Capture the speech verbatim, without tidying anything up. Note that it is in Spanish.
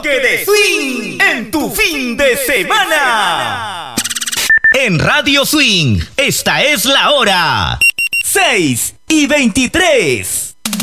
toque de swing en tu fin de semana. En Radio Swing, esta es la hora. seis y veintitrés.